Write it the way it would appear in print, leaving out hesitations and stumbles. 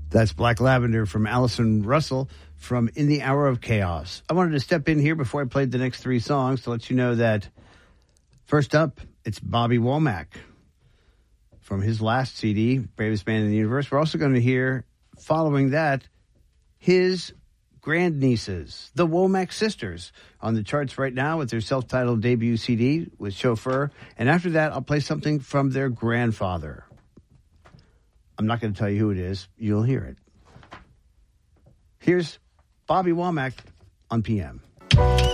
That's Black Lavender from Allison Russell from In the Hour of Chaos. I wanted to step in here before I played the next three songs to let you know that first up, it's Bobby Womack from his last CD, Bravest Man in the Universe. We're also going to hear, following that, his grandnieces, the Womack sisters, on the charts right now with their self-titled debut CD with Chauffeur. And after that, I'll play something from their grandfather. I'm not going to tell you who it is. You'll hear it. Here's Bobby Womack on PM.